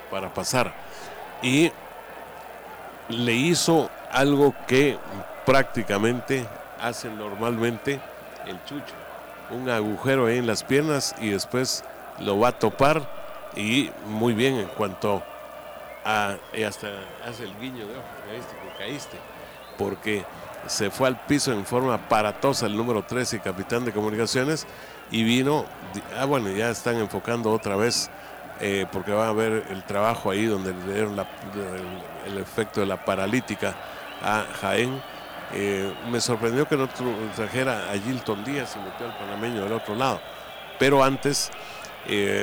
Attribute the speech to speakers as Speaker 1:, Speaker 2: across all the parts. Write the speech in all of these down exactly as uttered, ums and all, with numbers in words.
Speaker 1: para pasar. Y le hizo algo que prácticamente hace normalmente el Chucho, un agujero ahí en las piernas y después lo va a topar, y muy bien en cuanto a, y hasta hace el guiño de ojo, caíste, que caíste, porque se fue al piso en forma aparatosa el número trece, capitán de comunicaciones, y vino, ah bueno, ya están enfocando otra vez, eh, porque va a ver el trabajo ahí donde le dieron la, el, el efecto de la paralítica a Jaén. Eh, me sorprendió que no trajera a Gilton Díaz y metió al panameño del otro lado, pero antes eh,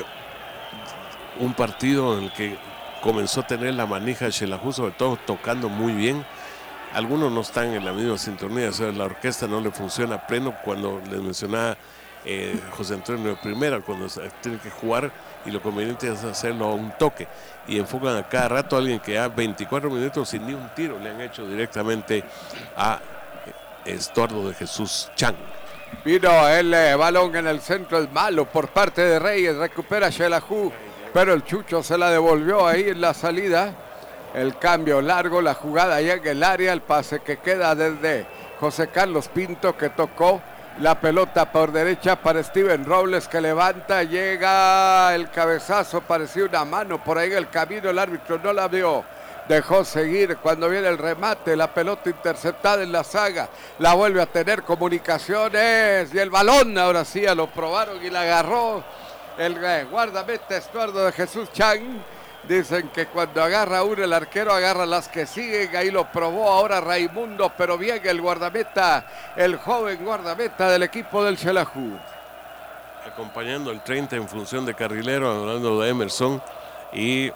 Speaker 1: un partido en el que comenzó a tener la manija Xelajú, sobre todo tocando muy bien. Algunos no están en la misma sintonía, o sea, la orquesta no le funciona a pleno. Cuando les mencionaba eh, José Antonio de primera, cuando tiene que jugar y lo conveniente es hacerlo a un toque, y enfocan a cada rato a alguien que ya veinticuatro minutos sin ni un tiro le han hecho directamente a Estuardo de Jesús Chan.
Speaker 2: Vino el eh, balón en el centro, el malo por parte de Reyes, recupera Xelajú, pero el Chucho se la devolvió ahí en la salida. El cambio largo, la jugada ya en el área, el pase que queda desde José Carlos Pinto, que tocó la pelota por derecha para Steven Robles, que levanta, llega el cabezazo, parecía una mano por ahí en el camino, el árbitro no la vio, dejó seguir. Cuando viene el remate, la pelota interceptada en la zaga, la vuelve a tener Comunicaciones, y el balón ahora sí ya lo probaron y la agarró el guardameta Estuardo de Jesús Chan. Dicen que cuando agarra uno el arquero agarra las que siguen, ahí lo probó ahora Raimundo, pero bien el guardameta, el joven guardameta del equipo del Xelajú.
Speaker 1: Acompañando el treinta en función de carrilero, hablando de Emerson, y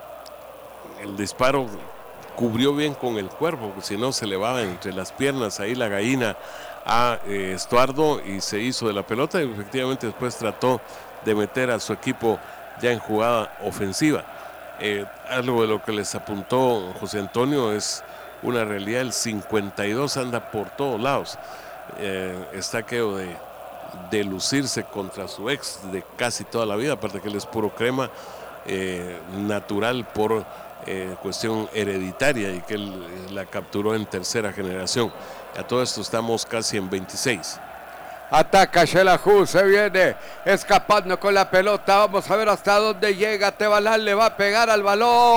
Speaker 1: el disparo cubrió bien con el cuerpo, porque si no se le va entre las piernas ahí la gallina a eh, Estuardo, y se hizo de la pelota, y efectivamente después trató de meter a su equipo ya en jugada ofensiva. Eh, algo de lo que les apuntó José Antonio es una realidad, el cincuenta y dos anda por todos lados, eh, está aquello de, de lucirse contra su ex de casi toda la vida, aparte que él es puro crema, eh, natural por eh, cuestión hereditaria, y que él la capturó en tercera generación. A todo esto estamos casi en veintiséis.
Speaker 2: Ataca Xelajú, se viene escapando con la pelota, vamos a ver hasta dónde llega. Tebalán le va a pegar al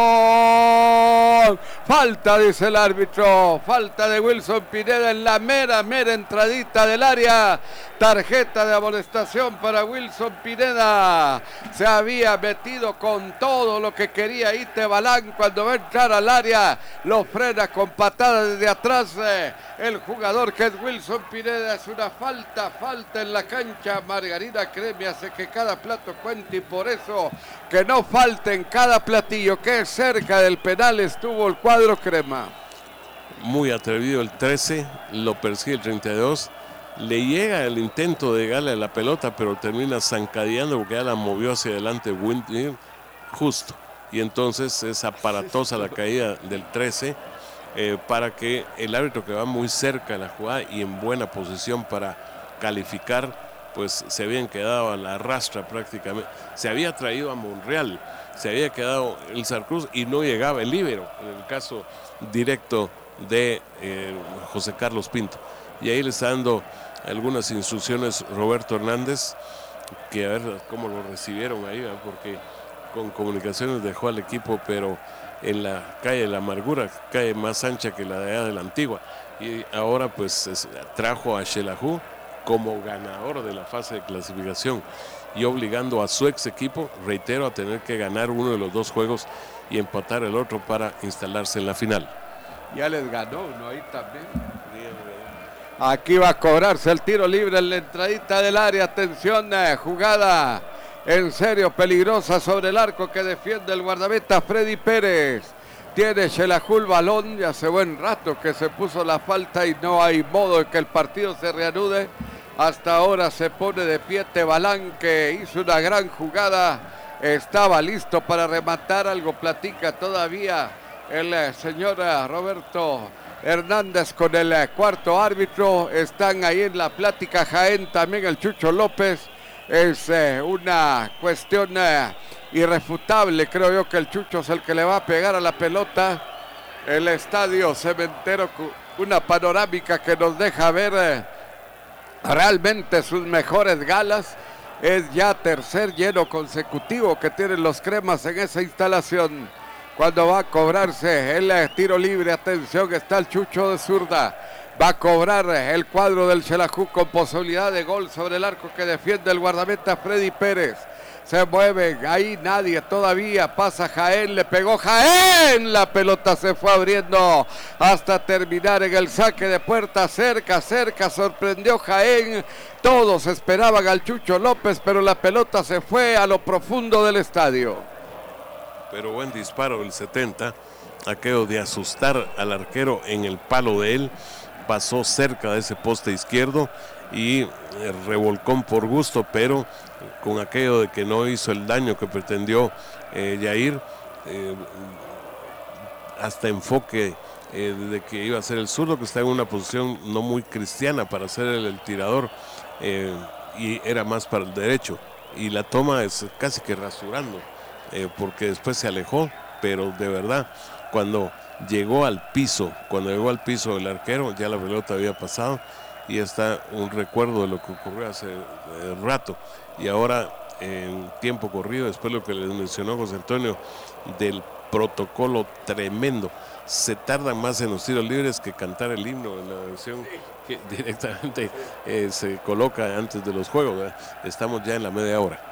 Speaker 2: balón, falta, dice el árbitro, falta de Wilson Pineda en la mera, mera entradita del área, tarjeta de amonestación para Wilson Pineda. Se había metido con todo lo que quería ahí Tebalán, cuando va a entrar al área, lo frena con patada desde atrás eh, el jugador que es Wilson Pineda. Es una falta, falta en la cancha. Margarita Cremi hace que cada plato cuente, y por eso que no falte en cada platillo, que cerca del penal estuvo el cuadro crema.
Speaker 1: Muy atrevido el trece, lo persigue el treinta y dos, le llega el intento de llegarle a la pelota, pero termina zancadeando porque ya la movió hacia adelante Windmill, justo, y entonces es aparatosa la caída del trece, eh, para que el árbitro, que va muy cerca de la jugada y en buena posición para calificar, pues se habían quedado a la rastra prácticamente. Se había traído a Monreal, se había quedado el Sarcruz y no llegaba el líbero, en el caso directo de eh, José Carlos Pinto, y ahí le está dando algunas instrucciones Roberto Hernández, que a ver cómo lo recibieron ahí, ¿verdad? Porque con Comunicaciones dejó al equipo pero en la calle de la amargura, calle más ancha que la de allá de la Antigua, y ahora pues es, trajo a Xelajú como ganador de la fase de clasificación y obligando a su ex equipo, reitero, a tener que ganar uno de los dos juegos y empatar el otro para instalarse en la final.
Speaker 2: Ya les ganó uno ahí también. Aquí va a cobrarse el tiro libre en la entradita del área. Atención, eh, jugada en serio peligrosa sobre el arco que defiende el guardameta Freddy Pérez. Tiene Xelajú el balón, ya hace buen rato que se puso la falta y no hay modo de que el partido se reanude. Hasta ahora se pone de pie Tebalán, que hizo una gran jugada, estaba listo para rematar. Algo platica todavía el eh, señor eh, Roberto Hernández con el eh, cuarto árbitro. Están ahí en la plática Jaén, también el Chucho López, es eh, una cuestión eh, irrefutable. Creo yo que el Chucho es el que le va a pegar a la pelota. El estadio Cementero, una panorámica que nos deja ver eh, realmente sus mejores galas. Es ya tercer lleno consecutivo que tienen los cremas en esa instalación. Cuando va a cobrarse el eh, tiro libre, atención, está el Chucho de zurda. Va a cobrar el cuadro del Xelajú con posibilidad de gol sobre el arco que defiende el guardameta Freddy Pérez. Se mueven, ahí nadie todavía, pasa Jaén, le pegó Jaén, la pelota se fue abriendo hasta terminar en el saque de puerta, cerca, cerca, sorprendió Jaén, todos esperaban al Chucho López, pero la pelota se fue a lo profundo del estadio.
Speaker 1: Pero buen disparo el setenta, aquello de asustar al arquero en el palo de él, pasó cerca de ese poste izquierdo y revolcón por gusto, pero con aquello de que no hizo el daño que pretendió eh, Yair, eh, hasta enfoque eh, de que iba a ser el zurdo, que está en una posición no muy cristiana para ser el, el tirador, eh, y era más para el derecho, y la toma es casi que rasurando, eh, porque después se alejó, pero de verdad, cuando llegó al piso, cuando llegó al piso el arquero, ya la pelota había pasado, y está un recuerdo de lo que ocurrió hace eh, rato, y ahora en tiempo corrido, después lo que les mencionó José Antonio del protocolo tremendo, se tardan más en los tiros libres que cantar el himno en la versión que directamente eh, se coloca antes de los juegos, ¿verdad? Estamos ya en la media hora.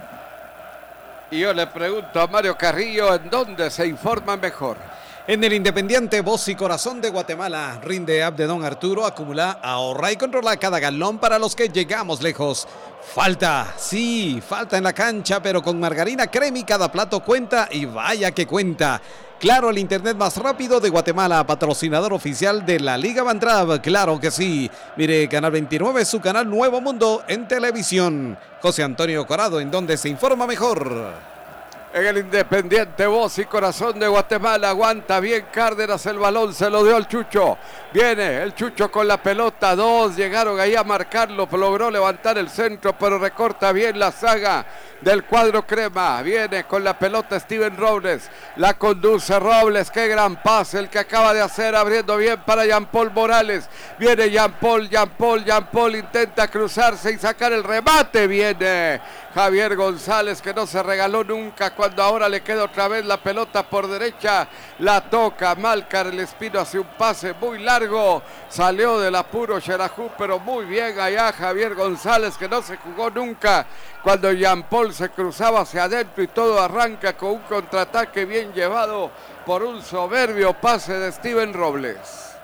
Speaker 2: Y yo le pregunto a Mario Carrillo, ¿en dónde se informa mejor?
Speaker 3: En el Independiente Voz y Corazón de Guatemala, rinde app de Don Arturo, acumula, ahorra y controla cada galón para los que llegamos lejos. Falta, sí, falta en la cancha, pero con margarina Cremi cada plato cuenta y vaya que cuenta. Claro, el internet más rápido de Guatemala, patrocinador oficial de la Liga Bantrab, claro que sí. Mire, Canal veintinueve, su canal Nuevo Mundo en televisión. José Antonio Corado, en donde se informa mejor.
Speaker 2: En el Independiente Voz y Corazón de Guatemala, aguanta bien Cárdenas, el balón se lo dio al Chucho, viene el Chucho con la pelota, dos llegaron ahí a marcarlo, logró levantar el centro, pero recorta bien la saga del cuadro crema, viene con la pelota Steven Robles, la conduce Robles, qué gran pase el que acaba de hacer, abriendo bien para Jean Paul Morales, viene Jean Paul, Jean Paul, Jean Paul, intenta cruzarse y sacar el remate, viene Javier González, que no se regaló nunca, cuando ahora le queda otra vez la pelota por derecha, la toca Malcar, el Espino hace un pase muy largo, salió del apuro Xelajú, pero muy bien allá Javier González, que no se jugó nunca, cuando Jean Paul se cruzaba hacia adentro y todo arranca con un contraataque bien llevado por un soberbio pase de Steven Robles.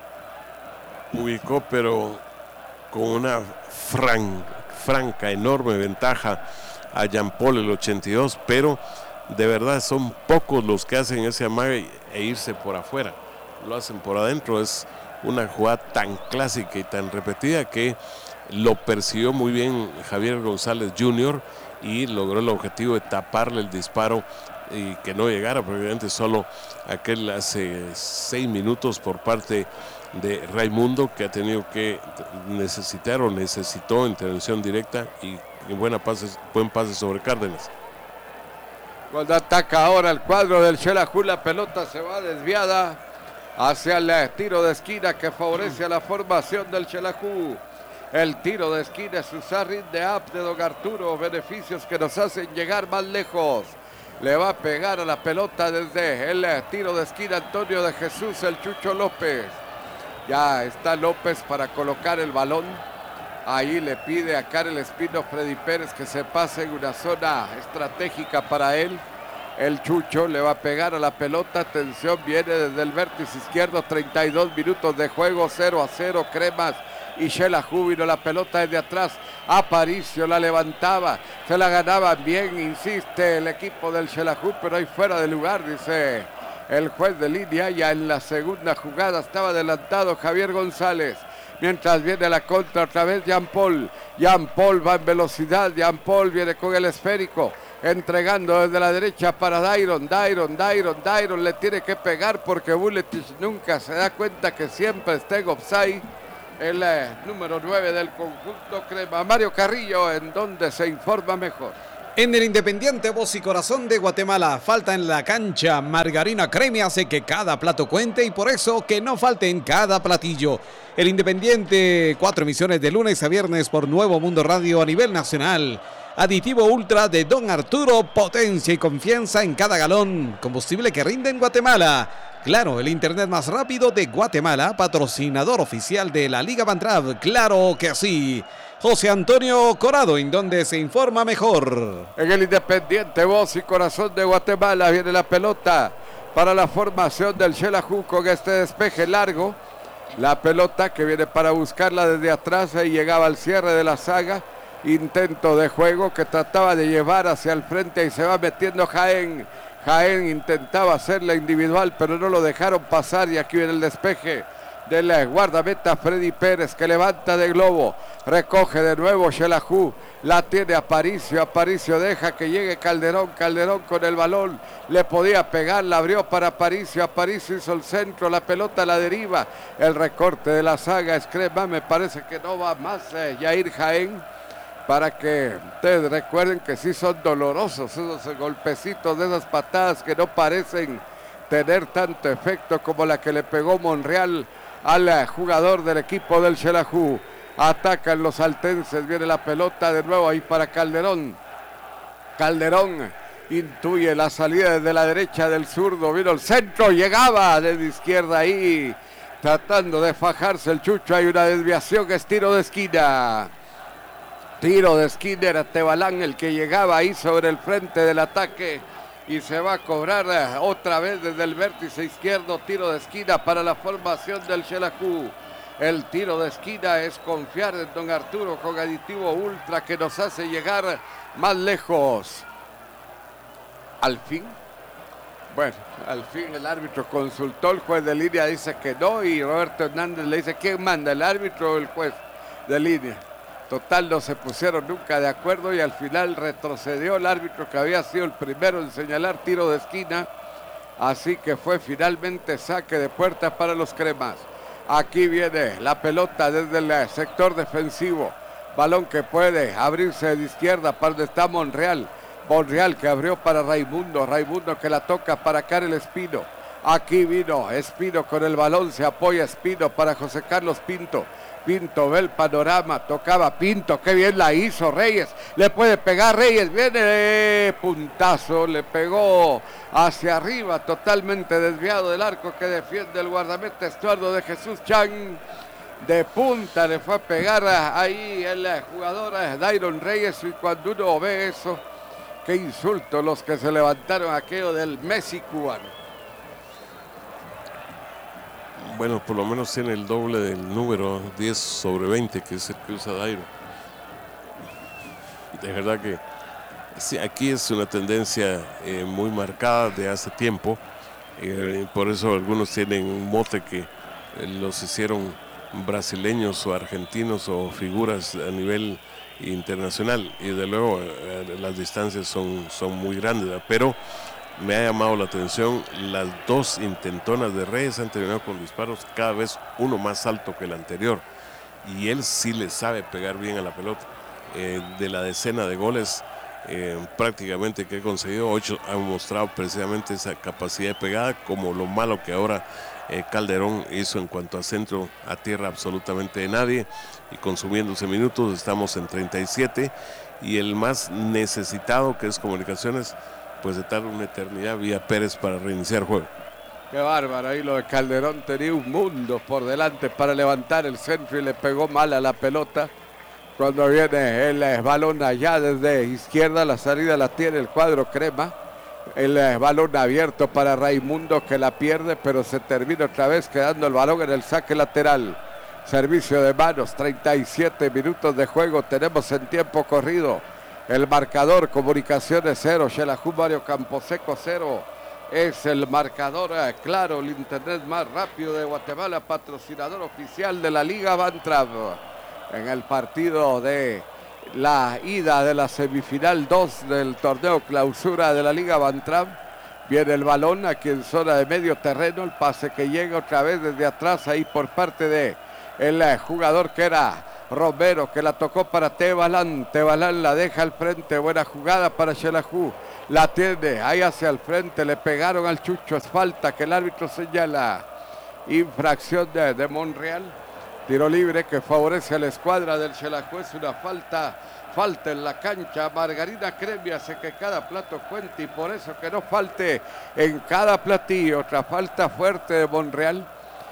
Speaker 1: Ubicó, pero con una fran, franca, enorme ventaja a Jean Paul el ochenta y dos, pero de verdad son pocos los que hacen ese amague e irse por afuera, lo hacen por adentro. Es una jugada tan clásica y tan repetida que lo persiguió muy bien Javier González junior y logró el objetivo de taparle el disparo y que no llegara, probablemente solo aquel hace seis minutos por parte de Raimundo, que ha tenido que necesitar o necesitó intervención directa y buena pase, buen pase sobre Cárdenas.
Speaker 2: Cuando ataca ahora el cuadro del Xelajú, la pelota se va desviada hacia el tiro de esquina que favorece a la formación del Xelajú. El tiro de esquina es usar de app de Don Arturo, beneficios que nos hacen llegar más lejos. Le va a pegar a la pelota desde el tiro de esquina Antonio de Jesús, el Chucho López. Ya está López para colocar el balón. Ahí le pide a Karel Espino Freddy Pérez que se pase en una zona estratégica para él. El Chucho le va a pegar a la pelota. Atención, viene desde el vértice izquierdo. treinta y dos minutos de juego, cero a cero. Cremas y Xelajú, vino la pelota desde atrás. Aparicio la levantaba, se la ganaban bien, insiste el equipo del Xelajú, pero ahí fuera de lugar, dice el juez de línea. Ya en la segunda jugada estaba adelantado Javier González. Mientras viene la contra otra vez Jean Paul. Jean Paul va en velocidad. Jean Paul viene con el esférico. Entregando desde la derecha para Dairon. Dairon, Dairon, Dairon le tiene que pegar porque Buletich nunca se da cuenta que siempre está en offside. el eh, número nueve del conjunto crema. Mario Carrillo, en donde se informa mejor.
Speaker 3: En el Independiente Voz y Corazón de Guatemala, falta en la cancha. Margarina Creme hace que cada plato cuente y por eso que no falte en cada platillo. El Independiente, cuatro emisiones de lunes a viernes por Nuevo Mundo Radio a nivel nacional. Aditivo Ultra de Don Arturo, potencia y confianza en cada galón. Combustible que rinde en Guatemala. Claro, el internet más rápido de Guatemala, patrocinador oficial de la Liga Bantrav. Claro que sí. José Antonio Corado, en donde se informa mejor.
Speaker 2: En el Independiente Voz y Corazón de Guatemala viene la pelota para la formación del Xelajú con este despeje largo. La pelota que viene para buscarla desde atrás y llegaba al cierre de la saga. Intento de juego que trataba de llevar hacia el frente y se va metiendo Jaén. Jaén intentaba hacerla individual, pero no lo dejaron pasar y aquí viene el despeje del guardameta Freddy Pérez que levanta de globo, recoge de nuevo Xelajú, la tiene Aparicio, Aparicio deja que llegue Calderón, Calderón con el balón, le podía pegar, la abrió para Aparicio, Aparicio hizo el centro, la pelota a la deriva, el recorte de la saga Escrema, me parece que no va más eh, Yair Jaén, para que ustedes recuerden que sí son dolorosos esos golpecitos de esas patadas que no parecen tener tanto efecto como la que le pegó Monreal al jugador del equipo del Xelajú. Atacan los altenses, viene la pelota de nuevo ahí para Calderón. Calderón intuye la salida desde la derecha del zurdo, vino el centro, llegaba desde izquierda ahí, tratando de fajarse el Chucho, hay una desviación, es tiro de esquina. Tiro de esquina, era Tebalán el que llegaba ahí sobre el frente del ataque. Y se va a cobrar otra vez desde el vértice izquierdo, tiro de esquina para la formación del Xelajú. El tiro de esquina es confiar en Don Arturo con aditivo ultra que nos hace llegar más lejos. Al fin, bueno, al fin el árbitro consultó, el juez de línea dice que no y Roberto Hernández le dice, ¿quién manda, el árbitro o el juez de línea? Total, no se pusieron nunca de acuerdo y al final retrocedió el árbitro que había sido el primero en señalar tiro de esquina. Así que fue finalmente saque de puerta para los cremas. Aquí viene la pelota desde el sector defensivo. Balón que puede abrirse de izquierda para donde está Monreal. Monreal que abrió para Raimundo. Raimundo que la toca para Karel Espino. Aquí vino Espino con el balón. Se apoya Espino para José Carlos Pinto. Pinto ve el panorama, tocaba Pinto, qué bien la hizo Reyes, le puede pegar Reyes, viene puntazo, le pegó hacia arriba, totalmente desviado del arco que defiende el guardameta Estuardo de Jesús Chan, de punta le fue a pegar ahí el jugador Dairon Reyes y cuando uno ve eso, qué insulto los que se levantaron aquello del Messi cubano.
Speaker 1: Bueno, por lo menos tiene el doble del número diez sobre veinte, que es el que usa Dairo. De verdad que sí, aquí es una tendencia eh, muy marcada de hace tiempo. Eh, por eso algunos tienen un mote que eh, los hicieron brasileños o argentinos o figuras a nivel internacional. Y de luego eh, las distancias son, son muy grandes, ¿verdad? Pero me ha llamado la atención, las dos intentonas de Reyes han terminado con disparos cada vez uno más alto que el anterior y él sí le sabe pegar bien a la pelota. Eh, de la decena de goles eh, prácticamente que he conseguido, ocho han mostrado precisamente esa capacidad de pegada, como lo malo que ahora eh, Calderón hizo en cuanto a centro a tierra absolutamente de nadie y consumiéndose minutos. Estamos en treinta y siete y el más necesitado, que es Comunicaciones, pues de estar una eternidad vía Pérez para reiniciar juego.
Speaker 2: Qué bárbaro, ahí lo de Calderón tenía un mundo por delante para levantar el centro y le pegó mal a la pelota. Cuando viene el balón allá desde izquierda, la salida la tiene el cuadro crema. El balón abierto para Raimundo que la pierde, pero se termina otra vez quedando el balón en el saque lateral. Servicio de manos, treinta y siete minutos de juego tenemos en tiempo corrido. El marcador, Comunicaciones cero, Xelajú Mario Camposeco cero. Es el marcador, eh, claro, el internet más rápido de Guatemala, patrocinador oficial de la Liga Bantrav. En el partido de la ida de la semifinal dos del torneo clausura de la Liga Bantrav. Viene el balón aquí en zona de medio terreno, el pase que llega otra vez desde atrás ahí por parte de el eh, jugador que era Romero, que la tocó para Tebalán. Tebalán la deja al frente. Buena jugada para Xelajú. La tiene ahí hacia el frente. Le pegaron al Chucho. Es falta que el árbitro señala. Infracción de, de Monreal. Tiro libre que favorece a la escuadra del Xelajú. Es una falta. Falta en la cancha. Margarina Cremi hace que cada plato cuente y por eso que no falte en cada platillo. Otra falta fuerte de Monreal.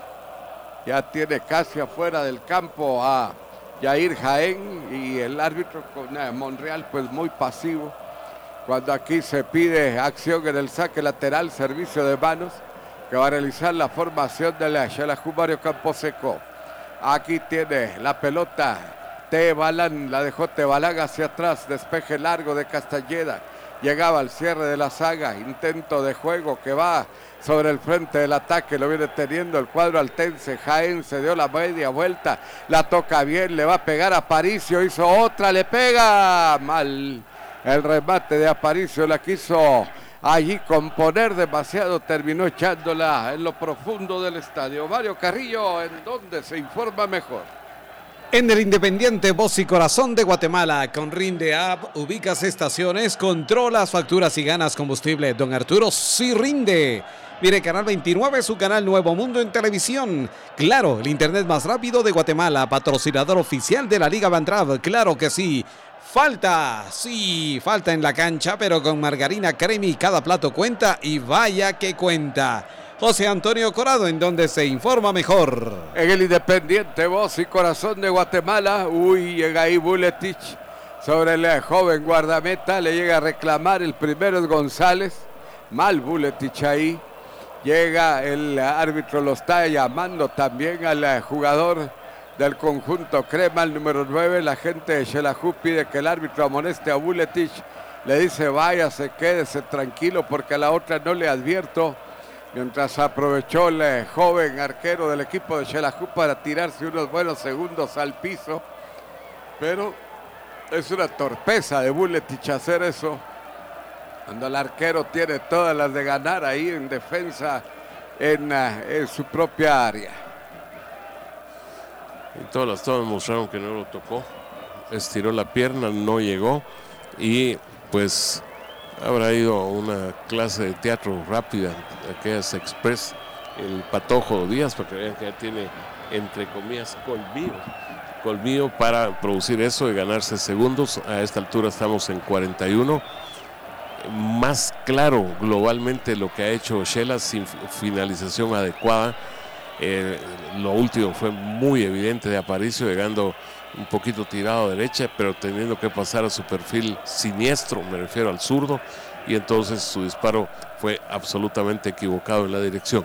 Speaker 2: Ya tiene casi afuera del campo a Yair Jaén y el árbitro con eh, Monreal pues muy pasivo. Cuando aquí se pide acción en el saque lateral, servicio de manos que va a realizar la formación de la Xelajú Mario Camposeco. Aquí tiene la pelota Tebalán, la dejó Tebalán hacia atrás, despeje largo de Castañeda. Llegaba al cierre de la saga, intento de juego que va sobre el frente del ataque, lo viene teniendo el cuadro altense. Jaén se dio la media vuelta, la toca bien, le va a pegar a Aparicio, hizo otra, le pega mal. El remate de Aparicio la quiso allí componer demasiado, terminó echándola en lo profundo del estadio. Mario Carrillo, en donde se informa mejor.
Speaker 3: En el Independiente Voz y Corazón de Guatemala, con Rinde App, ubicas estaciones, controlas facturas y ganas combustible. Don Arturo sí rinde. Mire, Canal veintinueve, su canal Nuevo Mundo en televisión. Claro, el internet más rápido de Guatemala, patrocinador oficial de la Liga Bantrav. Claro que sí. Falta, sí, falta en la cancha, pero con Margarina Cremi cada plato cuenta y vaya que cuenta. José Antonio Corado, en donde se informa mejor.
Speaker 2: En el Independiente Voz y Corazón de Guatemala, uy, llega ahí Buletich sobre el joven guardameta, le llega a reclamar, el primero es González, mal Buletich ahí, llega el árbitro, lo está llamando también al jugador del conjunto Crema, el número nueve, la gente de Xelajú pide que el árbitro amoneste a Buletich, le dice váyase, quédese tranquilo porque a la otra no le advierto. Mientras aprovechó el joven arquero del equipo de Xelajú para tirarse unos buenos segundos al piso. Pero es una torpeza de Buletich hacer eso. Cuando el arquero tiene todas las de ganar ahí en defensa en, en su propia área.
Speaker 1: Y todas las tomas mostraron que no lo tocó. Estiró la pierna, no llegó. Y pues habrá ido a una clase de teatro rápida, aquellas express, el Patojo Díaz, para que vean que ya tiene, entre comillas, colmillo, colmillo para producir eso y ganarse segundos. A esta altura estamos en cuarenta y uno. Más claro globalmente lo que ha hecho Xela sin finalización adecuada. Eh, lo último fue muy evidente de Aparicio, llegando un poquito tirado a derecha, pero teniendo que pasar a su perfil siniestro, me refiero al zurdo, y entonces su disparo fue absolutamente equivocado en la dirección.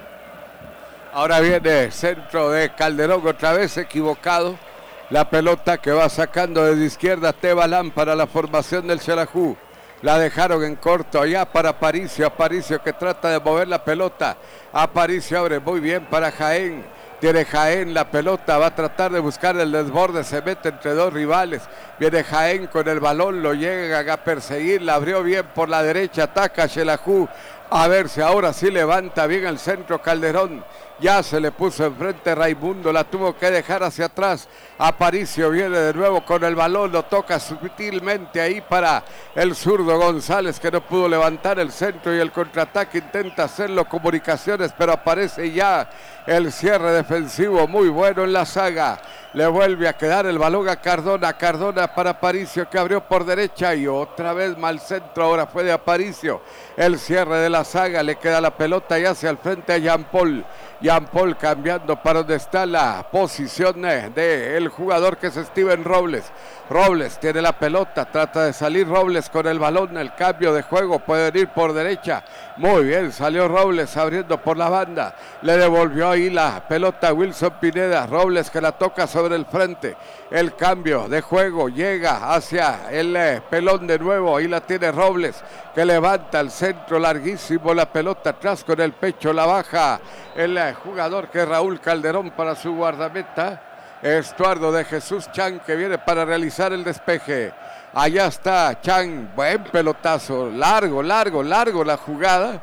Speaker 2: Ahora viene centro de Calderón, otra vez equivocado. La pelota que va sacando desde izquierda Tebalán para la formación del Xelajú. La dejaron en corto allá para Aparicio. Aparicio que trata de mover la pelota. Aparicio abre muy bien para Jaén. Tiene Jaén la pelota, va a tratar de buscar el desborde, se mete entre dos rivales. Viene Jaén con el balón, lo llegan a perseguir, la abrió bien por la derecha, ataca Xelajú. A ver si ahora sí levanta bien el centro Calderón. Ya se le puso enfrente Raimundo, la tuvo que dejar hacia atrás. Aparicio viene de nuevo con el balón, lo toca sutilmente ahí para el zurdo González, que no pudo levantar el centro y el contraataque intenta hacerlo Comunicaciones, pero aparece ya el cierre defensivo muy bueno en la saga. Le vuelve a quedar el balón a Cardona, Cardona para Aparicio que abrió por derecha y otra vez mal centro, ahora fue de Aparicio. El cierre de la saga, le queda la pelota y hacia el frente a Jean Paul. Jean Paul cambiando para donde está la posición del jugador que es Steven Robles. Robles tiene la pelota, trata de salir Robles con el balón, el cambio de juego, puede ir por derecha. Muy bien, salió Robles abriendo por la banda. Le devolvió ahí la pelota a Wilson Pineda. Robles que la toca sobre el frente. El cambio de juego llega hacia el eh, pelón de nuevo. Ahí la tiene Robles que levanta el centro larguísimo. La pelota atrás con el pecho, la baja el eh, jugador que es Raúl Calderón para su guardameta. Estuardo de Jesús Chan que viene para realizar el despeje. Allá está Chan, buen pelotazo, largo, largo, largo la jugada.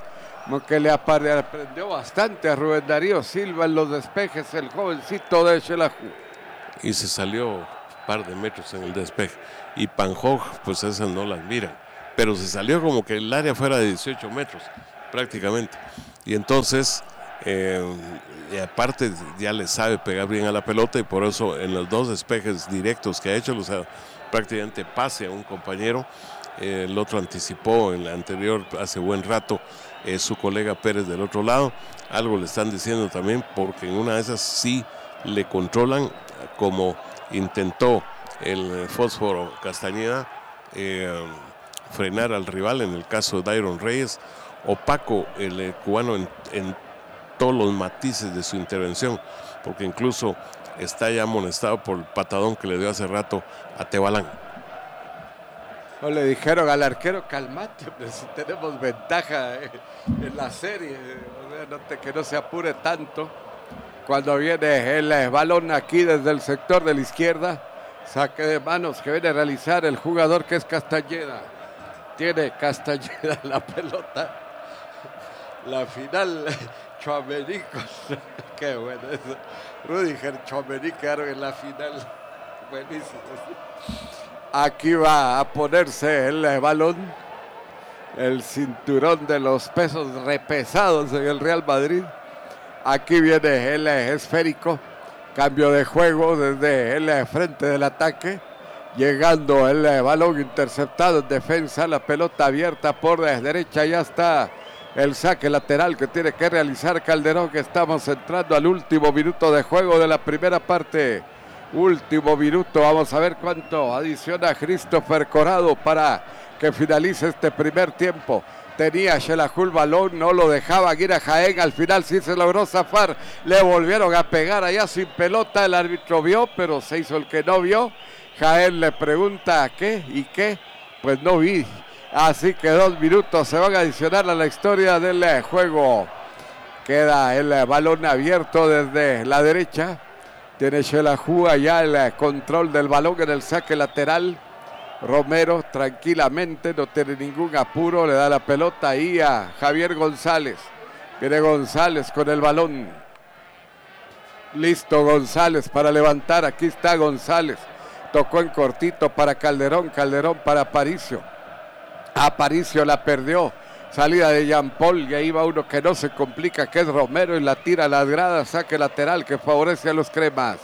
Speaker 2: Como que le aprendió bastante a Rubén Darío Silva en los despejes, el jovencito de Xelajú.
Speaker 1: Y se salió un par de metros en el despeje. Y Panjog, pues esas no las miran. Pero se salió como que el área fuera de dieciocho metros, prácticamente. Y entonces, eh, y aparte ya le sabe pegar bien a la pelota y por eso en los dos despejes directos que ha hecho, o sea, prácticamente pase a un compañero. Eh, el otro anticipó en la anterior hace buen rato eh, su colega Pérez del otro lado. Algo le están diciendo también porque en una de esas sí le controlan, como intentó el Fósforo Castañeda eh, frenar al rival en el caso de Dairon Reyes. Opaco el eh, cubano en, en todos los matices de su intervención, porque incluso está ya amonestado por el patadón que le dio hace rato a Tebalán.
Speaker 2: No le dijeron al arquero, calmate, hombre, si tenemos ventaja en la serie, o sea, no te, que no se apure tanto. Cuando viene el balón aquí desde el sector de la izquierda, saque de manos que viene a realizar el jugador que es Castañeda. Tiene Castañeda la pelota. La final, Chouameni, qué bueno eso. Rudiger, Chouameni quedaron en la final. Buenísimo. Aquí va a ponerse el balón, el cinturón de los pesos repesados en el Real Madrid. Aquí viene el esférico, cambio de juego desde el frente del ataque, llegando el balón interceptado en defensa, la pelota abierta por derecha, ya está el saque lateral que tiene que realizar Calderón, que estamos entrando al último minuto de juego de la primera parte. Último minuto, vamos a ver cuánto adiciona Christopher Corado para que finalice este primer tiempo. Tenía Xelajú el balón, no lo dejaba Guira Jaén, al final sí se logró zafar, le volvieron a pegar allá sin pelota, el árbitro vio, pero se hizo el que no vio. Jaén le pregunta ¿qué? ¿Y qué? Pues no vi, así que dos minutos se van a adicionar a la historia del juego. Queda el balón abierto desde la derecha. Tiene Xelajú allá el control del balón en el saque lateral. Romero tranquilamente, no tiene ningún apuro, le da la pelota ahí a Javier González. Viene González con el balón. Listo González para levantar, aquí está González. Tocó en cortito para Calderón, Calderón para Aparicio. Aparicio la perdió. Salida de Jean Paul, y ahí va uno que no se complica, que es Romero, y la tira a las gradas, saque lateral que favorece a los cremas.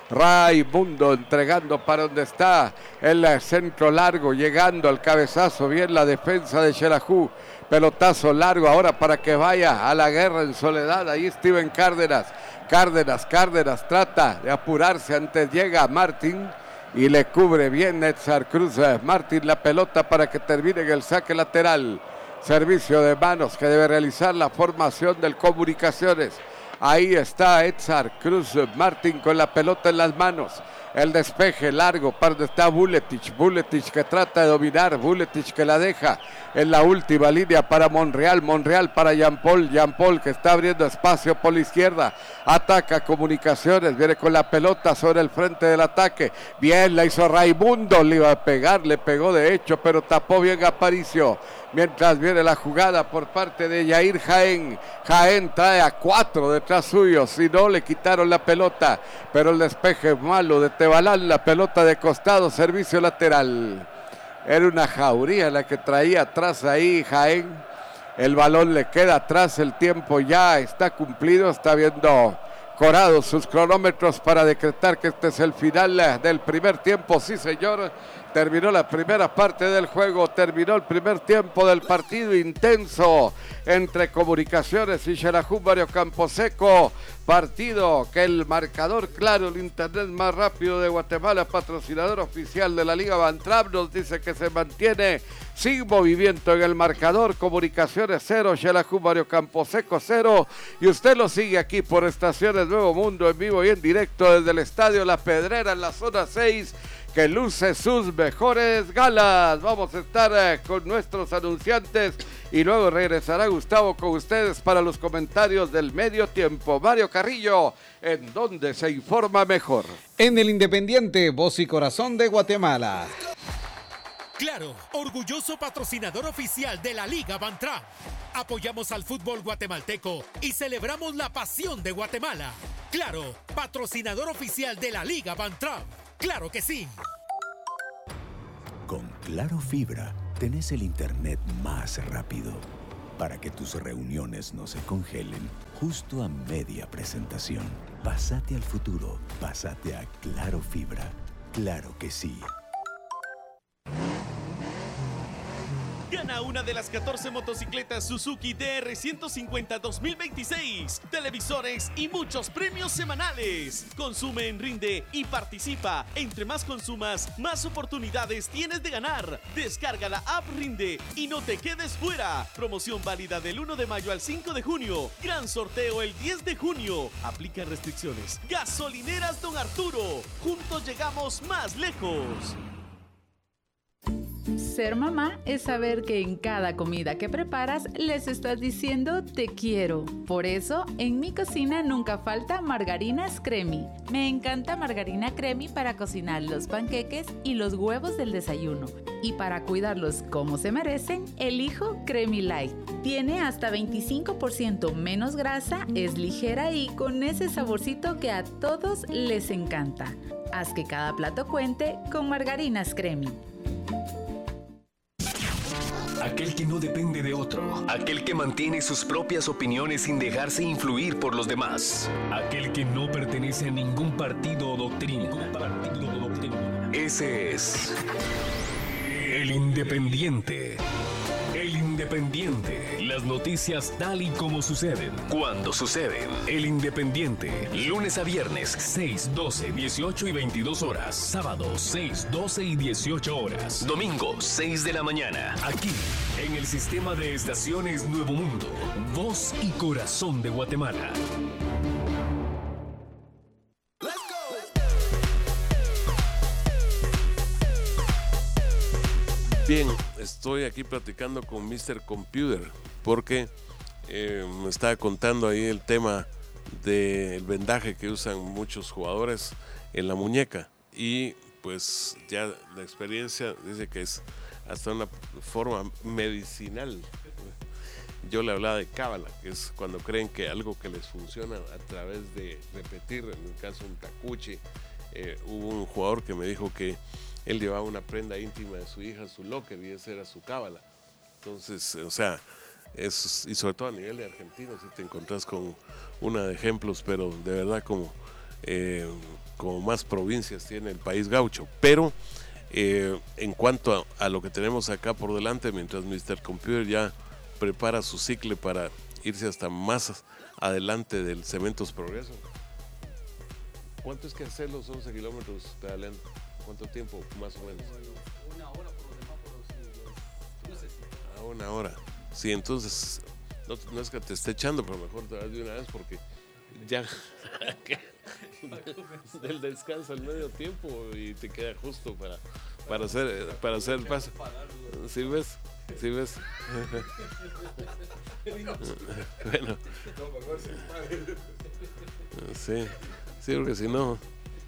Speaker 2: Raimundo entregando para donde está el centro largo, llegando al cabezazo, bien la defensa de Xelajú. Pelotazo largo ahora para que vaya a la guerra en soledad. Ahí Steven Cárdenas. Cárdenas, Cárdenas trata de apurarse, antes llega Martín y le cubre bien Edsar Cruz. Martín la pelota para que termine en el saque lateral. Servicio de manos que debe realizar la formación del Comunicaciones. Ahí está Edsar Cruz Martín con la pelota en las manos. El despeje largo para donde está Buletich. Buletich que trata de dominar. Buletich que la deja en la última línea para Monreal. Monreal para Jean Paul. Jean Paul que está abriendo espacio por la izquierda. Ataca Comunicaciones. Viene con la pelota sobre el frente del ataque. Bien, la hizo Raimundo. Le iba a pegar. Le pegó de hecho, pero tapó bien Aparicio. Mientras viene la jugada por parte de Yair Jaén. Jaén trae a cuatro detrás suyo. Si no, le quitaron la pelota. Pero el despeje malo de Tebalán. La pelota de costado. Servicio lateral. Era una jauría la que traía atrás ahí Jaén. El balón le queda atrás. El tiempo ya está cumplido. Está viendo Corado sus cronómetros para decretar que este es el final del primer tiempo. Sí, señor. Terminó la primera parte del juego, terminó el primer tiempo del partido intenso entre Comunicaciones y Xelajú Mario Camposeco. Partido que el marcador claro, el internet más rápido de Guatemala, patrocinador oficial de la Liga Bantrap, nos dice que se mantiene sin movimiento en el marcador. Comunicaciones cero, Xelajú Mario Camposeco cero. Y usted lo sigue aquí por Estaciones Nuevo Mundo en vivo y en directo desde el Estadio La Pedrera en la zona seis. Que luce sus mejores galas. Vamos a estar eh, con nuestros anunciantes y luego regresará Gustavo con ustedes para los comentarios del medio tiempo. Mario Carrillo, en donde se informa mejor.
Speaker 3: En el Independiente, voz y corazón de Guatemala.
Speaker 4: Claro, orgulloso patrocinador oficial de la Liga Bantra. Apoyamos al fútbol guatemalteco y celebramos la pasión de Guatemala. Claro, patrocinador oficial de la Liga Bantra. ¡Claro que sí!
Speaker 5: Con Claro Fibra, tenés el internet más rápido para que tus reuniones no se congelen justo a media presentación. Pásate al futuro, pásate a Claro Fibra. ¡Claro que sí!
Speaker 6: Gana una de las catorce motocicletas Suzuki D R ciento cincuenta dos mil veintiséis, televisores y muchos premios semanales. Consume en Rinde y participa. Entre más consumas, más oportunidades tienes de ganar. Descarga la app Rinde y no te quedes fuera. Promoción válida del uno de mayo al cinco de junio. Gran sorteo el diez de junio. Aplica restricciones. Gasolineras Don Arturo. Juntos llegamos más lejos.
Speaker 7: Ser mamá es saber que en cada comida que preparas les estás diciendo te quiero. Por eso, en mi cocina nunca falta Margarinas Cremi. Me encanta Margarina Cremi para cocinar los panqueques y los huevos del desayuno. Y para cuidarlos como se merecen, elijo Cremi Light. Tiene hasta veinticinco por ciento menos grasa, es ligera y con ese saborcito que a todos les encanta. Haz que cada plato cuente con Margarinas Cremi.
Speaker 8: Aquel que no depende de otro. Aquel que mantiene sus propias opiniones sin dejarse influir por los demás. Aquel que no pertenece a ningún partido o doctrina. Partido o doctrina. Ese es el Independiente. El Independiente. Las noticias tal y como suceden. Cuando suceden. El Independiente. Lunes a viernes, seis, doce, dieciocho y veintidós horas. Sábado, seis, doce y dieciocho horas. Domingo, seis de la mañana. Aquí, en el sistema de estaciones Nuevo Mundo. Voz y corazón de Guatemala.
Speaker 1: Bien, estoy aquí platicando con mister Computer porque eh, me estaba contando ahí el tema del vendaje que usan muchos jugadores en la muñeca y pues ya la experiencia dice que es hasta una forma medicinal. Yo le hablaba de cábala, que es cuando creen que algo que les funciona a través de repetir, en el caso de un tacuche, eh, hubo un jugador que me dijo que él llevaba una prenda íntima de su hija, su locker, y esa era su cábala. Entonces, o sea, es, y sobre todo a nivel de argentinos, si te encontrás con una de ejemplos, pero de verdad como, eh, como más provincias tiene el país gaucho. Pero eh, en cuanto a, a lo que tenemos acá por delante, mientras mister Computer ya prepara su cicle para irse hasta más adelante del Cementos Progreso. ¿Cuánto es que hacer los once kilómetros pedaleando? ¿Cuánto tiempo más o menos?
Speaker 9: Una hora por los semáforos y los cruces.
Speaker 1: A una hora. Sí, entonces no, no es que te esté echando, pero mejor te vas de una vez porque ya del descanso al medio tiempo y te queda justo para, para hacer para hacer el paso. ¿Sí ves? ¿Sí ves? Bueno. Sí, sí, porque si no...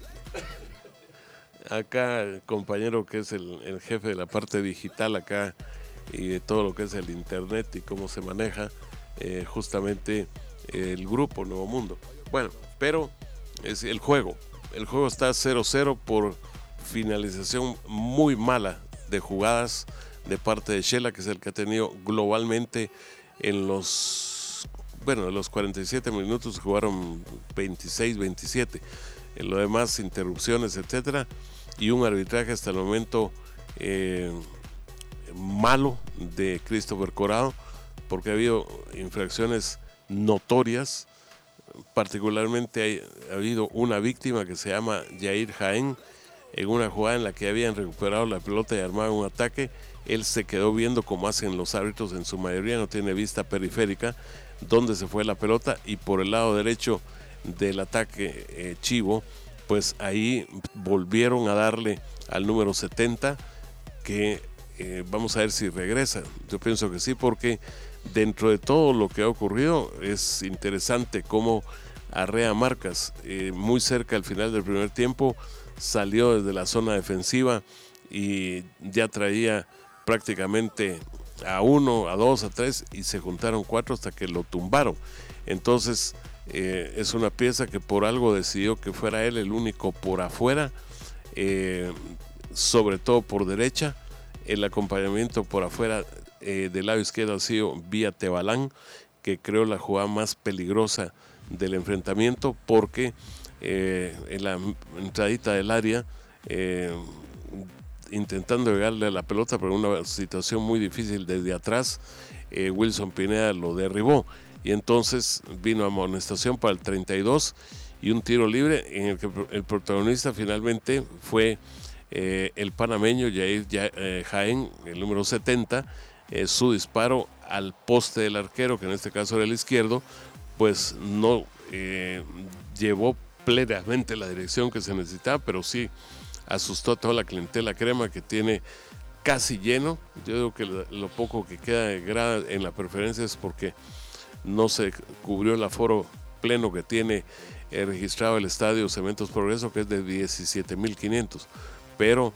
Speaker 1: Acá el compañero que es el, el jefe de la parte digital acá y de todo lo que es el internet y cómo se maneja eh, justamente el grupo Nuevo Mundo. Bueno, pero es el juego. El juego está cero cero por finalización muy mala de jugadas de parte de Shela, que es el que ha tenido globalmente en los, bueno, en los cuarenta y siete minutos jugaron veintiséis, veintisiete. En lo demás, interrupciones, etcétera, y un arbitraje hasta el momento eh, malo de Christopher Corado, porque ha habido infracciones notorias. Particularmente hay, ha habido una víctima que se llama Yair Jaén, en una jugada en la que habían recuperado la pelota y armaban un ataque. Él se quedó viendo, como hacen los árbitros en su mayoría, no tiene vista periférica, dónde se fue la pelota, y por el lado derecho del ataque eh, Chivo, pues ahí volvieron a darle al número setenta, que eh, vamos a ver si regresa. Yo pienso que sí, porque dentro de todo lo que ha ocurrido es interesante cómo Arrea Marcas, eh, muy cerca al final del primer tiempo, salió desde la zona defensiva y ya traía prácticamente a uno, a dos, a tres y se juntaron cuatro hasta que lo tumbaron. Entonces eh, es una pieza que por algo decidió que fuera él el único por afuera, eh, sobre todo por derecha. El acompañamiento por afuera eh, del lado izquierdo ha sido vía Tebalán, que creó la jugada más peligrosa del enfrentamiento, porque eh, en la entradita del área, eh, intentando llegarle a la pelota, pero en una situación muy difícil desde atrás, eh, Wilson Pineda lo derribó y entonces vino amonestación para el treinta y dos y un tiro libre en el que el protagonista finalmente fue eh, el panameño Yair eh, Jaén, el número setenta. Eh, su disparo al poste del arquero, que en este caso era el izquierdo, pues no eh, llevó plenamente la dirección que se necesitaba, pero sí asustó a toda la clientela crema, que tiene casi lleno. Yo digo que lo poco que queda de grada en la preferencia es porque no se cubrió el aforo pleno que tiene eh, registrado el estadio Cementos Progreso, que es de diecisiete mil quinientos, pero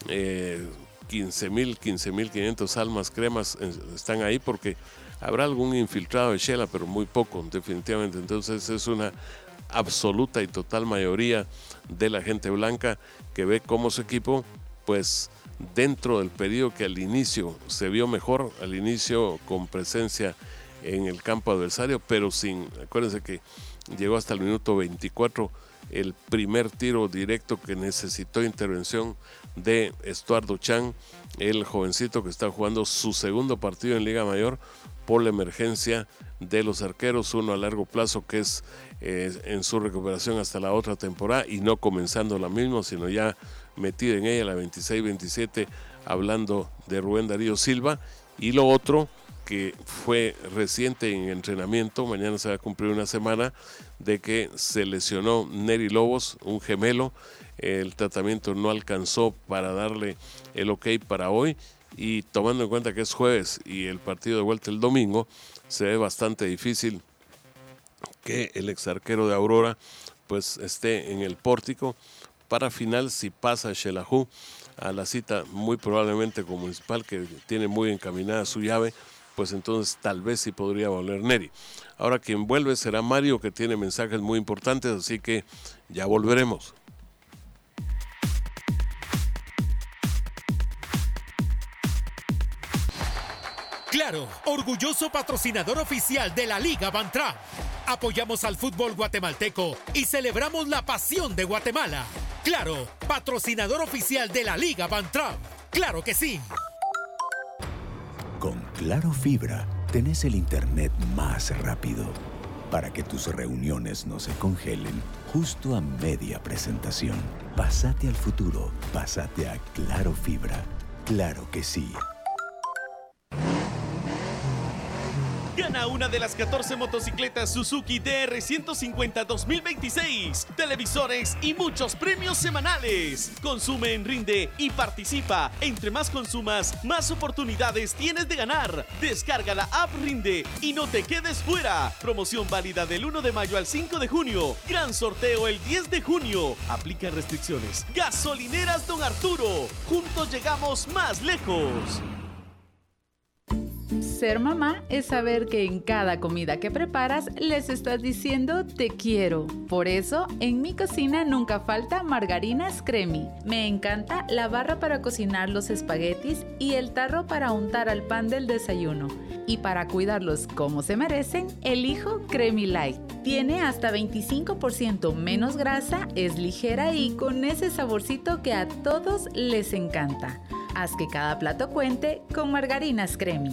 Speaker 1: eh, quince mil, quince mil quinientos almas cremas están ahí, porque habrá algún infiltrado de Shela, pero muy poco, definitivamente. Entonces es una absoluta y total mayoría de la gente blanca que ve cómo su equipo, pues dentro del periodo que al inicio se vio mejor, al inicio con presencia en el campo adversario, pero sin, acuérdense que llegó hasta el minuto veinticuatro el primer tiro directo que necesitó intervención de Estuardo Chan, el jovencito que está jugando su segundo partido en Liga Mayor por la emergencia de los arqueros, uno a largo plazo que es eh, en su recuperación hasta la otra temporada y no comenzando la misma, sino ya metido en ella la veintiséis veintisiete, hablando de Rubén Darío Silva. Y lo otro que fue reciente en entrenamiento, mañana se va a cumplir una semana de que se lesionó Neri Lobos, un gemelo. El tratamiento no alcanzó para darle el ok para hoy, y tomando en cuenta que es jueves y el partido de vuelta el domingo, se ve bastante difícil que el ex arquero de Aurora pues esté en el pórtico. Para final, si pasa Xelajú a la cita muy probablemente con Municipal, que tiene muy encaminada su llave, pues entonces tal vez sí podría volver Neri. Ahora quien vuelve será Mario, que tiene mensajes muy importantes, así que ya volveremos.
Speaker 4: Claro, orgulloso patrocinador oficial de la Liga Bantra. Apoyamos al fútbol guatemalteco y celebramos la pasión de Guatemala. Claro, patrocinador oficial de la Liga Bantra. ¡Claro que sí!
Speaker 5: Con Claro Fibra tenés el internet más rápido para que tus reuniones no se congelen justo a media presentación. Pásate al futuro, pásate a Claro Fibra. Claro que sí.
Speaker 6: Gana una de las catorce motocicletas Suzuki D R ciento cincuenta dos mil veintiséis, televisores y muchos premios semanales. Consume en Rinde y participa. Entre más consumas, más oportunidades tienes de ganar. Descarga la app Rinde y no te quedes fuera. Promoción válida del uno de mayo al cinco de junio. Gran sorteo el diez de junio. Aplica restricciones. Gasolineras Don Arturo. Juntos llegamos más lejos.
Speaker 7: Ser mamá es saber que en cada comida que preparas les estás diciendo te quiero. Por eso, en mi cocina nunca falta margarinas Cremi. Me encanta la barra para cocinar los espaguetis y el tarro para untar al pan del desayuno. Y para cuidarlos como se merecen, elijo Cremi Light. Tiene hasta veinticinco por ciento menos grasa, es ligera y con ese saborcito que a todos les encanta. Haz que cada plato cuente con margarinas Cremi.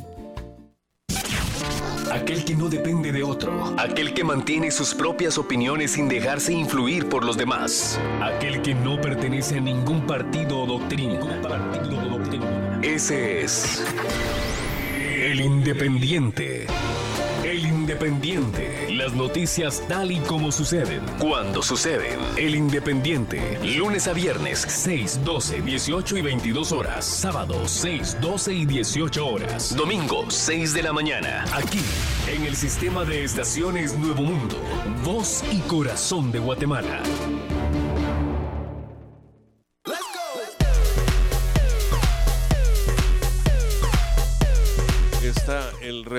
Speaker 8: Aquel que no depende de otro. Aquel que mantiene sus propias opiniones sin dejarse influir por los demás. Aquel que no pertenece a ningún partido o doctrina. Partido o doctrina. Ese es el Independiente. El Independiente. Las noticias tal y como suceden. Cuando suceden. El Independiente. Lunes a viernes, seis, doce, dieciocho y veintidós horas. Sábado, seis, doce y dieciocho horas. Domingo, seis de la mañana. Aquí, en el sistema de estaciones Nuevo Mundo. Voz y corazón de Guatemala.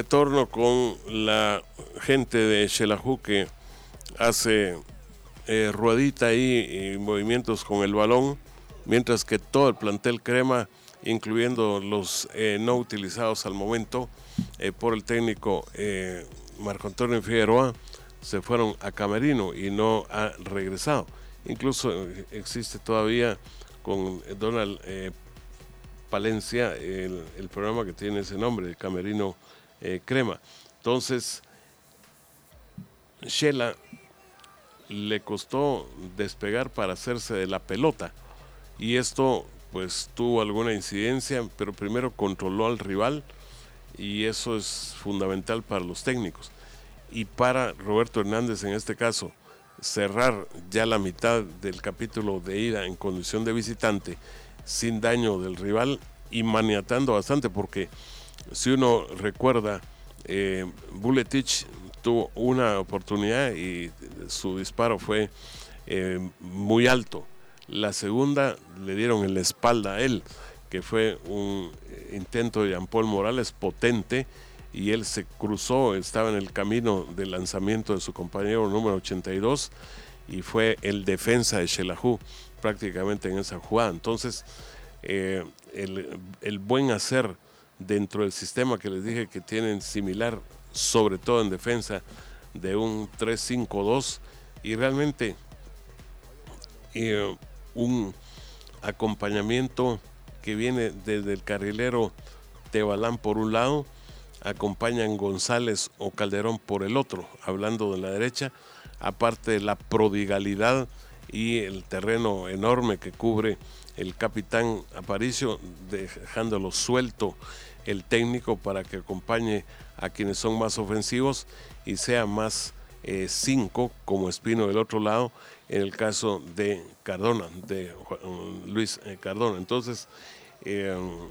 Speaker 1: retorno con la gente de Xelajú que hace eh, ruedita ahí y movimientos con el balón, mientras que todo el plantel crema, incluyendo los eh, no utilizados al momento eh, por el técnico eh, Marco Antonio Figueroa, se fueron a camerino y no ha regresado. Incluso eh, existe todavía con Donald eh, Palencia el, el programa que tiene ese nombre, el Camerino eh, Crema. Entonces, Xela le costó despegar para hacerse de la pelota y esto pues tuvo alguna incidencia, pero primero controló al rival y eso es fundamental para los técnicos. Y para Roberto Hernández en este caso, cerrar ya la mitad del capítulo de ida en condición de visitante sin daño del rival y maniatando bastante, porque si uno recuerda, eh, Buletich tuvo una oportunidad y su disparo fue eh, muy alto. La segunda le dieron en la espalda a él, que fue un intento de Jean Paul Morales potente, y él se cruzó, estaba en el camino del lanzamiento de su compañero número ochenta y dos y fue el defensa de Xelajú prácticamente en esa jugada. Entonces eh, el, el buen hacer dentro del sistema que les dije que tienen similar, sobre todo en defensa, de un tres cinco dos, y realmente eh, un acompañamiento que viene desde el carrilero Tebalán por un lado, acompañan González o Calderón por el otro, hablando de la derecha, aparte de la prodigalidad y el terreno enorme que cubre el capitán Aparicio, dejándolo suelto el técnico para que acompañe a quienes son más ofensivos y sea más eh, cinco como Espino del otro lado, en el caso de Cardona, de Juan, Luis eh, Cardona. Entonces, eh,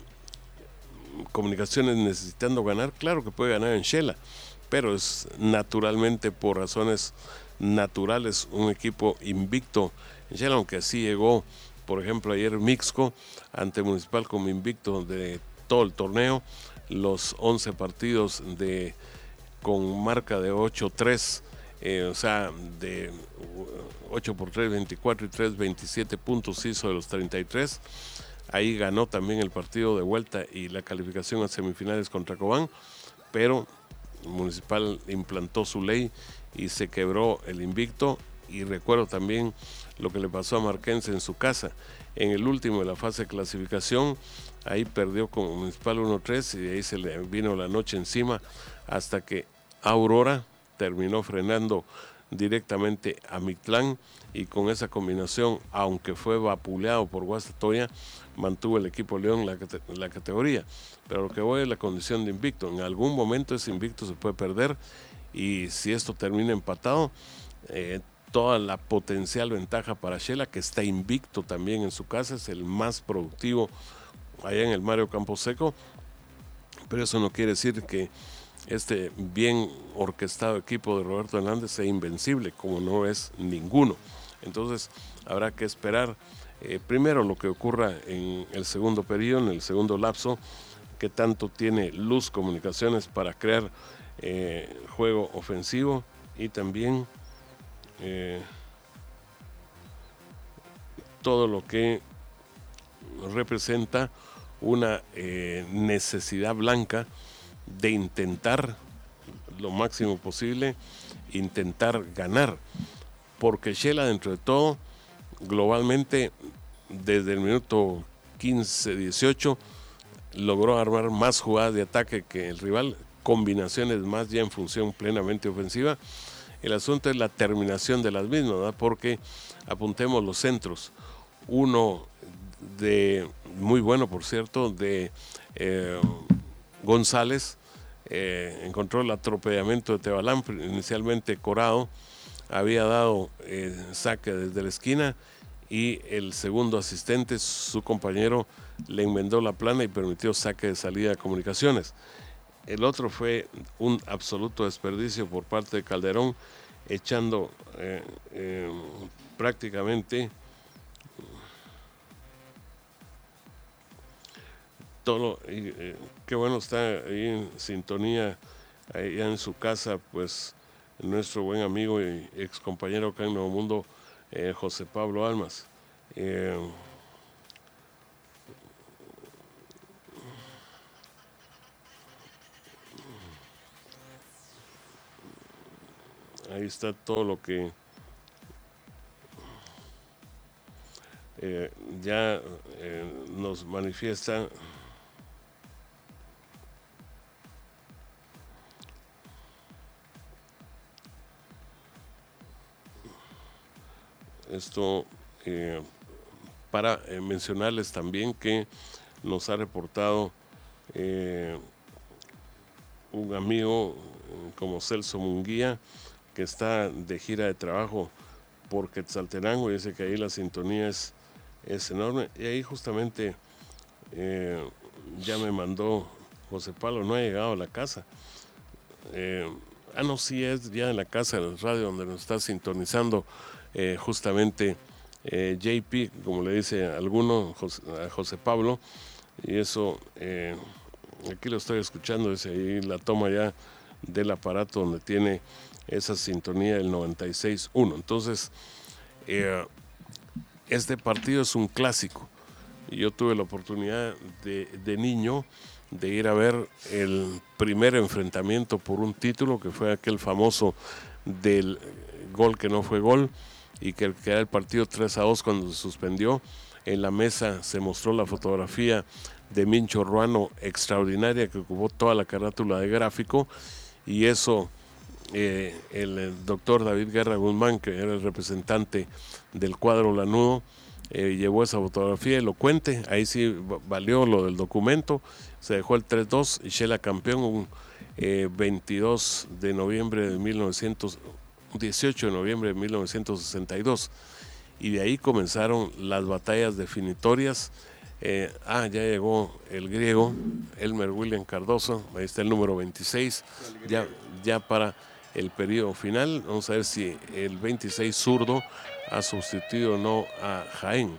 Speaker 1: Comunicaciones necesitando ganar, claro que puede ganar en Xela, pero es naturalmente, por razones naturales, un equipo invicto en Xela, aunque así llegó, por ejemplo, ayer Mixco ante Municipal como invicto de todo el torneo, los once partidos de con marca de ocho tres, eh, o sea, de ocho por tres, veinticuatro y tres, veintisiete puntos hizo de los treinta y tres. Ahí ganó también el partido de vuelta y la calificación a semifinales contra Cobán, pero Municipal implantó su ley y se quebró el invicto. Y recuerdo también lo que le pasó a Marquense en su casa, en el último de la fase de clasificación, ahí perdió con Municipal uno tres y de ahí se le vino la noche encima hasta que Aurora terminó frenando directamente a Mictlán, y con esa combinación, aunque fue vapuleado por Guastatoya, mantuvo el equipo León la, la categoría. Pero lo que voy es la condición de invicto. En algún momento ese invicto se puede perder, y si esto termina empatado, eh, toda la potencial ventaja para Xela, que está invicto también en su casa, es el más productivo allá en el Mario Camposeco, pero eso no quiere decir que este bien orquestado equipo de Roberto Hernández sea invencible, como no es ninguno. Entonces habrá que esperar eh, primero lo que ocurra en el segundo periodo, en el segundo lapso, que tanto tiene Luz Comunicaciones para crear eh, juego ofensivo, y también eh, todo lo que representa una eh, necesidad blanca de intentar lo máximo posible, intentar ganar, porque Xela, dentro de todo, globalmente desde el minuto quince dieciocho logró armar más jugadas de ataque que el rival, combinaciones más ya en función plenamente ofensiva. El asunto es la terminación de las mismas, ¿verdad? Porque apuntemos los centros, uno de muy bueno, por cierto, de eh, González, eh, encontró el atropellamiento de Tebalán. Inicialmente Corado había dado eh, saque desde la esquina, y el segundo asistente, su compañero, le enmendó la plana y permitió saque de salida de Comunicaciones. El otro fue un absoluto desperdicio por parte de Calderón, echando eh, eh, prácticamente todo. Y, eh, qué bueno está ahí en sintonía allá en su casa, pues nuestro buen amigo y ex compañero acá en Nuevo Mundo, eh, José Pablo Almas. Eh, ahí está todo lo que eh, ya eh, nos manifiesta esto eh, para eh, mencionarles también que nos ha reportado eh, un amigo eh, como Celso Munguía, que está de gira de trabajo por Quetzaltenango, y dice que ahí la sintonía es, es enorme. Y ahí justamente eh, ya me mandó José Pablo, no ha llegado a la casa. Eh, ah, no, sí, es ya en la casa de la radio donde nos está sintonizando eh, justamente eh, J P, como le dice a alguno, José, a José Pablo, y eso, eh, aquí lo estoy escuchando, dice ahí la toma ya del aparato donde tiene esa sintonía del noventa y seis punto uno. Entonces, eh, este partido es un clásico. Y yo tuve la oportunidad de, de niño de ir a ver el primer enfrentamiento por un título, que fue aquel famoso del gol que no fue gol, y que, que era el partido tres a dos cuando se suspendió. En la mesa se mostró la fotografía de Mincho Ruano, extraordinaria, que ocupó toda la carátula de gráfico, y eso eh, el, el doctor David Guerra Guzmán, que era el representante del cuadro lanudo, eh, llevó esa fotografía elocuente. Ahí sí valió lo del documento, se dejó el tres dos y Shela campeón un eh, veintidós de noviembre de mil novecientos, dieciocho de noviembre de mil novecientos sesenta y dos, y de ahí comenzaron las batallas definitorias. Eh, ah, ya llegó el griego, Elmer William Cardoso, ahí está el número veintiséis, ya, ya para el periodo final. Vamos a ver si el veintiséis zurdo ha sustituido o no a Jaén.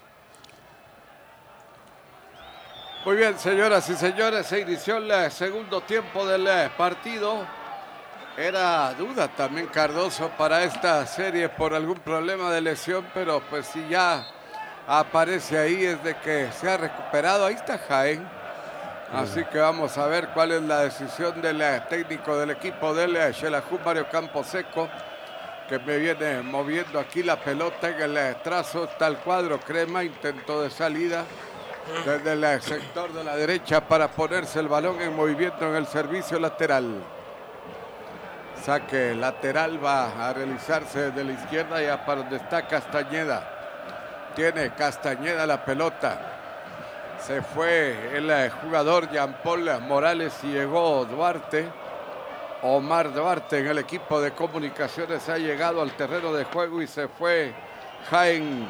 Speaker 2: Muy bien, señoras y señores, se inició el segundo tiempo del partido. Era duda también Cardoso para esta serie por algún problema de lesión, pero pues si ya aparece ahí es de que se ha recuperado. Ahí está Jaén. Así que vamos a ver cuál es la decisión del técnico del equipo del Xelajú, Mario Camposeco, que me viene moviendo aquí la pelota en el trazo. Está el cuadro crema, intento de salida desde el sector de la derecha para ponerse el balón en movimiento en el servicio lateral. Saque lateral va a realizarse desde la izquierda, ya para donde está Castañeda. Tiene Castañeda la pelota. Se fue el jugador Jean Paul Morales y llegó Duarte. Omar Duarte en el equipo de comunicaciones ha llegado al terreno de juego y se fue Jaén.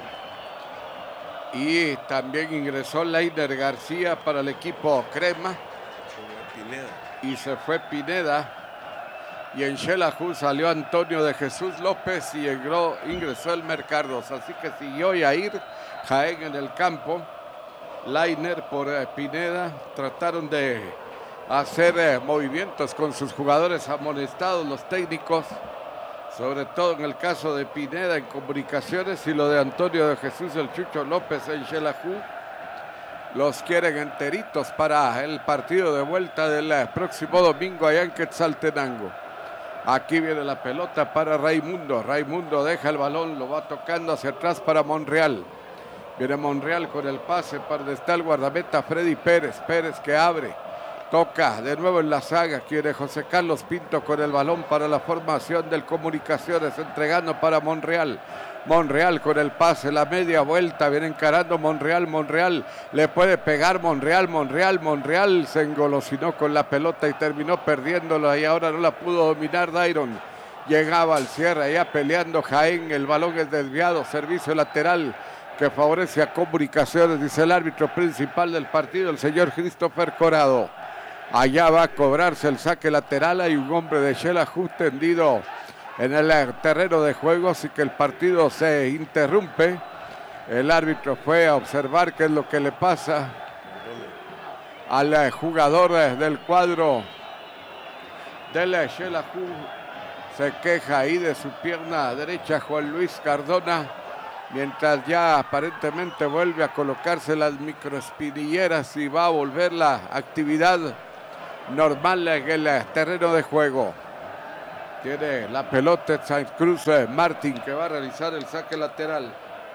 Speaker 2: Y también ingresó Leiner García para el equipo crema. Y se fue Pineda. Y en Xelajú salió Antonio de Jesús López y ingresó, ingresó el Mercados. Así que siguió Yair Jaén en el campo. Leiner por eh, Pineda. Trataron de hacer eh, movimientos con sus jugadores amonestados, los técnicos. Sobre todo en el caso de Pineda en comunicaciones y lo de Antonio de Jesús el Chucho López en Xelajú. Los quieren enteritos para el partido de vuelta del eh, próximo domingo allá en Quetzaltenango. Aquí viene la pelota para Raimundo. Raimundo deja el balón, lo va tocando hacia atrás para Monreal. Viene Monreal con el pase para donde está el guardameta Freddy Pérez. Pérez que abre, toca de nuevo en la saga. Quiere José Carlos Pinto con el balón para la formación del Comunicaciones, entregando para Monreal. Monreal con el pase, la media vuelta, viene encarando Monreal, Monreal, le puede pegar Monreal, Monreal, Monreal, se engolosinó con la pelota y terminó perdiéndola y ahora no la pudo dominar Dairon. Llegaba al cierre, ya peleando Jaén, el balón es desviado, servicio lateral que favorece a Comunicaciones, dice el árbitro principal del partido, el señor Christopher Corado. Allá va a cobrarse el saque lateral, hay un hombre de Xelajú tendido en el terreno de juego, así que el partido se interrumpe. El árbitro fue a observar qué es lo que le pasa al jugador del cuadro del Xelajú. Se queja ahí de su pierna derecha Juan Luis Cardona, mientras ya aparentemente vuelve a colocarse las microespinilleras y va a volver la actividad normal en el terreno de juego. Tiene la pelota Santa Cruz, eh, Martín, que va a realizar el saque lateral.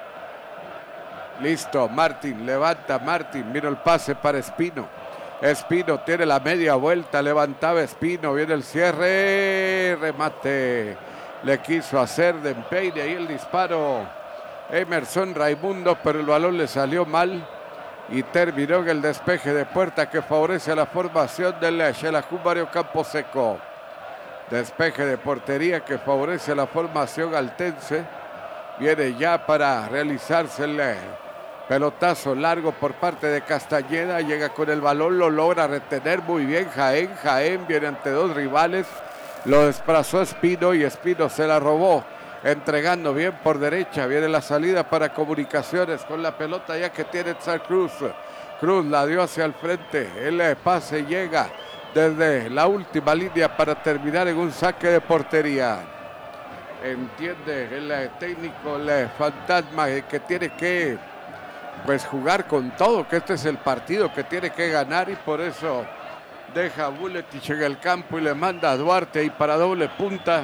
Speaker 2: Listo, Martín, levanta Martín, mira el pase para Espino. Espino tiene la media vuelta, levantaba Espino, viene el cierre, remate. Le quiso hacer de empeine ahí el disparo Emerson Raimundo, pero el balón le salió mal y terminó en el despeje de puerta que favorece a la formación del Xelajú Mario Camposeco. Despeje de portería que favorece a la formación altense. Viene ya para realizarse el pelotazo largo por parte de Castañeda. Llega con el balón, lo logra retener muy bien Jaén. Jaén viene ante dos rivales. Lo desplazó Espino y Espino se la robó. Entregando bien por derecha. Viene la salida para Comunicaciones con la pelota ya que tiene Santa Cruz. Cruz la dio hacia el frente. El pase llega desde la última línea para terminar en un saque de portería. Entiende el técnico, el fantasma, que tiene que pues jugar con todo, que este es el partido que tiene que ganar y por eso deja a Buletich en el campo y le manda a Duarte y para doble punta,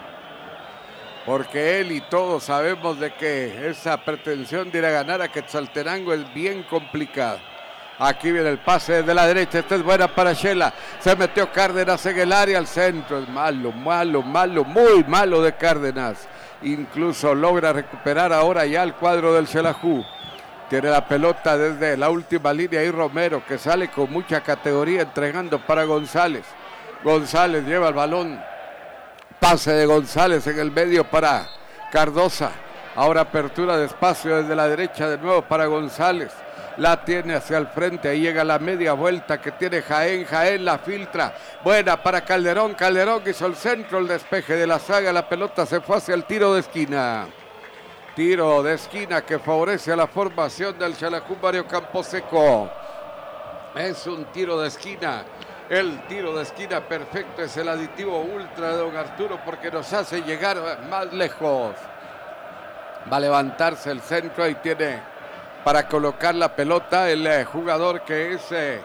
Speaker 2: porque él y todos sabemos de que esa pretensión de ir a ganar a Quetzaltenango es bien complicada. Aquí viene el pase de la derecha, esta es buena para Shela, se metió Cárdenas en el área, al centro, es malo, malo, malo, muy malo de Cárdenas, incluso logra recuperar ahora ya el cuadro del Xelajú. Tiene la pelota desde la última línea y Romero, que sale con mucha categoría entregando para González. González lleva el balón, pase de González en el medio para Cardosa, ahora apertura de espacio desde la derecha de nuevo para González. La tiene hacia el frente, ahí llega la media vuelta que tiene Jaén, Jaén la filtra, buena para Calderón, Calderón hizo el centro, el despeje de la saga, la pelota se fue hacia el tiro de esquina. Tiro de esquina que favorece a la formación del Xelajú Mario Camposeco. Es un tiro de esquina, el tiro de esquina perfecto, es el aditivo ultra de don Arturo porque nos hace llegar más lejos. Va a levantarse el centro y tiene para colocar la pelota el eh, jugador que es eh,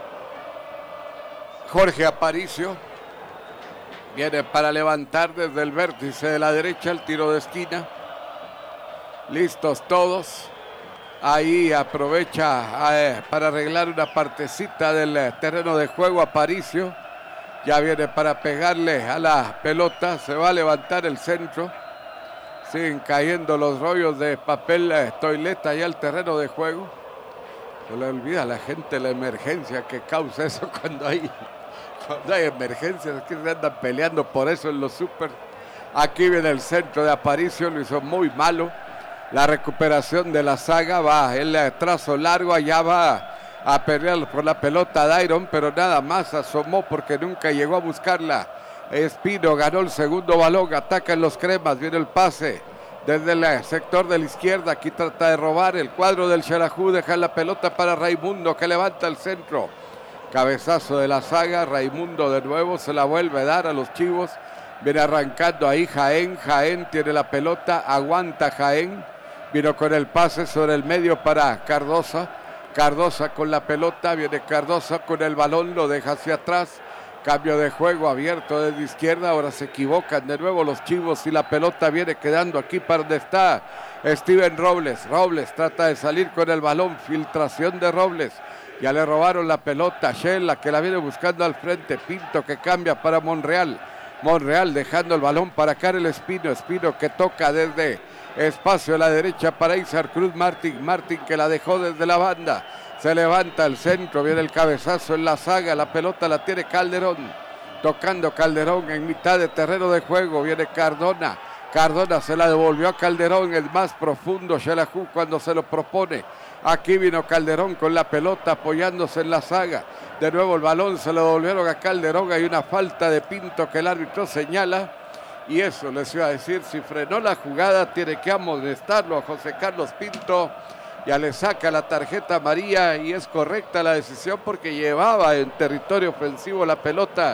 Speaker 2: Jorge Aparicio. Viene para levantar desde el vértice de la derecha el tiro de esquina. Listos todos. Ahí aprovecha eh, para arreglar una partecita del eh, terreno de juego Aparicio. Ya viene para pegarle a la pelota. Se va a levantar el centro. Siguen cayendo los rollos de papel eh, toileta allá al terreno de juego. Se le olvida a la gente la emergencia que causa eso cuando hay, cuando hay emergencias. Que se andan peleando por eso en los super. Aquí viene el centro de Aparicio, lo hizo muy malo. La recuperación de la saga, va el trazo largo, allá va a pelear por la pelota Dairon, pero nada más asomó porque nunca llegó a buscarla. Espino ganó el segundo balón, atacan los cremas, viene el pase desde el sector de la izquierda, aquí trata de robar el cuadro del Xelajú, deja la pelota para Raimundo que levanta el centro. Cabezazo de la saga, Raimundo de nuevo se la vuelve a dar a los chivos, viene arrancando ahí Jaén, Jaén tiene la pelota, aguanta Jaén, vino con el pase sobre el medio para Cardosa, Cardosa con la pelota, viene Cardosa con el balón, lo deja hacia atrás. Cambio de juego abierto desde izquierda, ahora se equivocan de nuevo los chivos y la pelota viene quedando aquí para donde está Steven Robles. Robles trata de salir con el balón, filtración de Robles. Ya le robaron la pelota a Shela que la viene buscando al frente. Pinto que cambia para Monreal. Monreal dejando el balón para Karel Espino. Espino que toca desde espacio a la derecha para Isar Cruz Martín. Martín que la dejó desde la banda. Se levanta el centro, viene el cabezazo en la saga, la pelota la tiene Calderón, tocando Calderón en mitad de terreno de juego, viene Cardona, Cardona se la devolvió a Calderón, el más profundo Xelajú cuando se lo propone, aquí vino Calderón con la pelota apoyándose en la saga, de nuevo el balón se lo devolvieron a Calderón, hay una falta de Pinto que el árbitro señala, y eso les iba a decir, si frenó la jugada tiene que amonestarlo a José Carlos Pinto. Ya le saca la tarjeta amarilla y es correcta la decisión porque llevaba en territorio ofensivo la pelota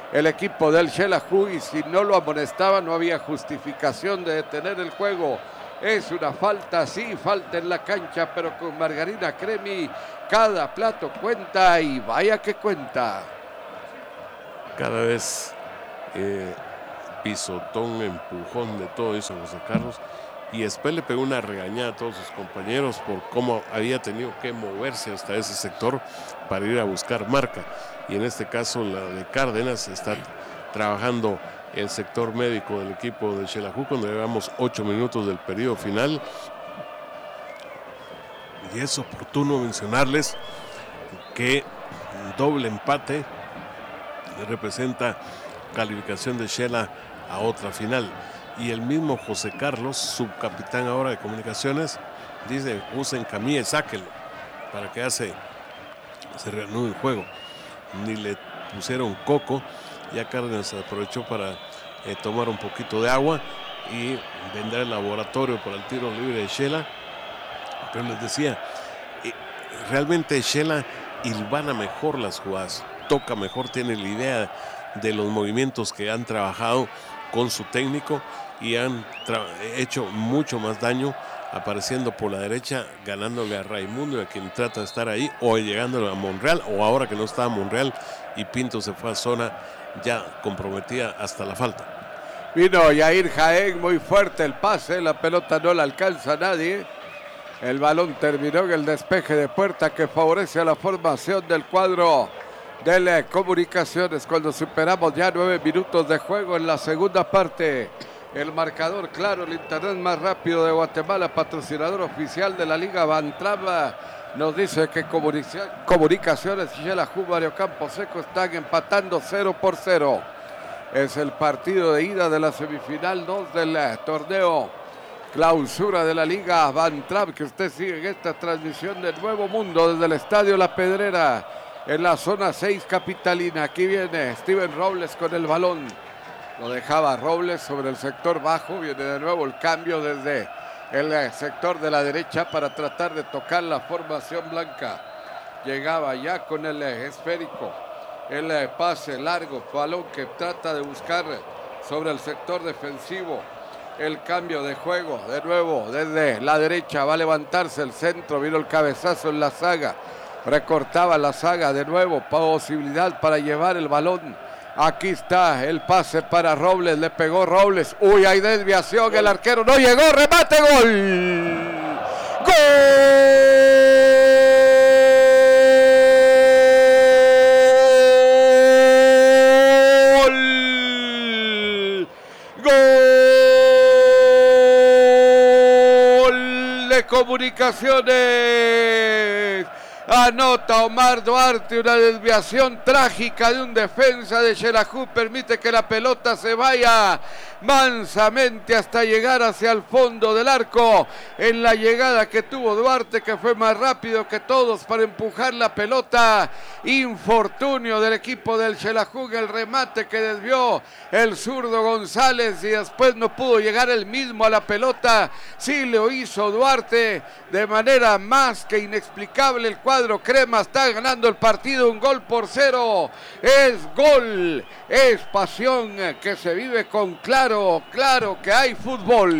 Speaker 2: el equipo del Xelajú, y si no lo amonestaba no había justificación de detener el juego. Es una falta, sí, falta en la cancha, pero con Margarina Cremi cada plato cuenta y vaya que cuenta.
Speaker 1: Cada vez eh, pisotón, empujón, de todo eso José Carlos. Y después le pegó una regañada a todos sus compañeros por cómo había tenido que moverse hasta ese sector para ir a buscar marca. Y en este caso la de Cárdenas está trabajando el sector médico del equipo de Xelajú cuando llevamos ocho minutos del periodo final. Y es oportuno mencionarles que doble empate representa calificación de Xela a otra final. Y el mismo José Carlos, subcapitán ahora de Comunicaciones, dice: usen camilla y sáquenlo para que hace, se reanude el juego. Ni le pusieron coco. Ya Cárdenas aprovechó para eh, tomar un poquito de agua y vendrá el laboratorio para el tiro libre de Xela. Pero les decía, eh, realmente Xela hilvana mejor las jugadas, toca mejor, tiene la idea de los movimientos que han trabajado con su técnico y han hecho mucho más daño apareciendo por la derecha, ganándole a Raimundo, a quien trata de estar ahí, o llegándole a Monreal, o ahora que no estaba Monreal y Pinto se fue a zona ya comprometida hasta la falta.
Speaker 2: Vino Yair Jaén, muy fuerte el pase, la pelota no la alcanza a nadie. El balón terminó en el despeje de puerta que favorece a la formación del cuadro de las Comunicaciones cuando superamos ya nueve minutos de juego en la segunda parte. El marcador claro, el internet más rápido de Guatemala, patrocinador oficial de la Liga Bantrama, nos dice que Comunica- Comunicaciones y Xelajú Mario Camposeco están empatando cero por cero. Es el partido de ida de la semifinal dos del torneo clausura de la Liga Bantrap que usted sigue en esta transmisión de Nuevo Mundo desde el Estadio La Pedrera en la zona seis capitalina. Aquí viene Steven Robles con el balón. Lo dejaba Robles sobre el sector bajo. Viene de nuevo el cambio desde el sector de la derecha para tratar de tocar la formación blanca. Llegaba ya con el esférico. El pase largo, balón que trata de buscar sobre el sector defensivo. El cambio de juego, de nuevo, desde la derecha, va a levantarse el centro, vino el cabezazo en la zaga, recortaba la zaga de nuevo, posibilidad para llevar el balón. Aquí está el pase para Robles, le pegó Robles, uy, hay desviación, el arquero no llegó, remate, gol. ¡Gol! Comunicaciones. Anota Omar Duarte, una desviación trágica de un defensa de Xelajú, permite que la pelota se vaya mansamente hasta llegar hacia el fondo del arco. En la llegada que tuvo Duarte, que fue más rápido que todos para empujar la pelota, infortunio del equipo del Xelajú, el remate que desvió el zurdo González y después no pudo llegar él mismo a la pelota. Sí lo hizo Duarte de manera más que inexplicable. El cuadro crema está ganando el partido un gol por cero. Es gol, es pasión que se vive con claro, claro que hay fútbol.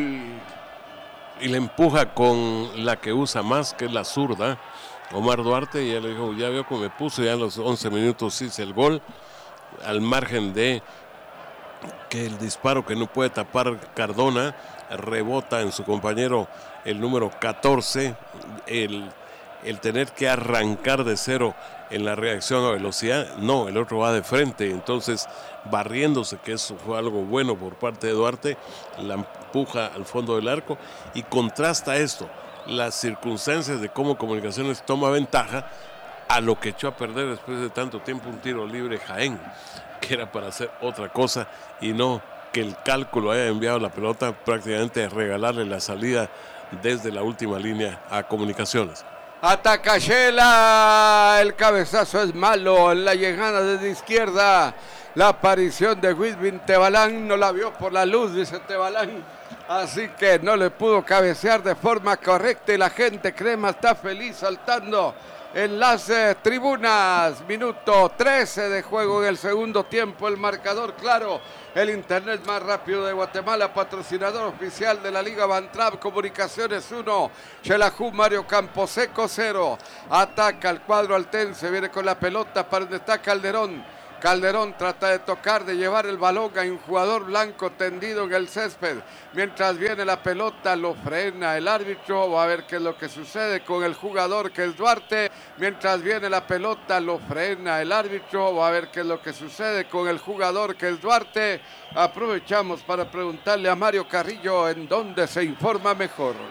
Speaker 1: Y le empuja con la que usa más, que es la zurda, Omar Duarte, y ya le dijo, ya veo cómo me puso, ya a los once minutos hice el gol, al margen de que el disparo que no puede tapar Cardona rebota en su compañero el número catorce, el, el tener que arrancar de cero en la reacción a velocidad, no, el otro va de frente, entonces barriéndose, que eso fue algo bueno por parte de Duarte, la empuja al fondo del arco y contrasta esto, las circunstancias de cómo Comunicaciones toma ventaja a lo que echó a perder después de tanto tiempo un tiro libre Jaén, que era para hacer otra cosa y no que el cálculo haya enviado la pelota prácticamente a regalarle la salida desde la última línea a Comunicaciones.
Speaker 2: Ataca Xela, el cabezazo es malo en la llegada desde izquierda. La aparición de Whitby Tebalán no la vio por la luz, dice Tebalán. Así que no le pudo cabecear de forma correcta y la gente crema está feliz saltando en las eh, tribunas. Minuto trece de juego en el segundo tiempo. El marcador claro. El internet más rápido de Guatemala, patrocinador oficial de la Liga Bantrap. Comunicaciones uno. Xelajú Mario Camposeco cero. Ataca el cuadro altense. Viene con la pelota para donde está Calderón. Calderón trata de tocar, de llevar el balón a un jugador blanco tendido en el césped. Mientras viene la pelota, lo frena el árbitro. Va a ver qué es lo que sucede con el jugador que es Duarte. Mientras viene la pelota, lo frena el árbitro. Va a ver qué es lo que sucede con el jugador que es Duarte. Aprovechamos para preguntarle a Mario Carrillo en dónde se informa mejor.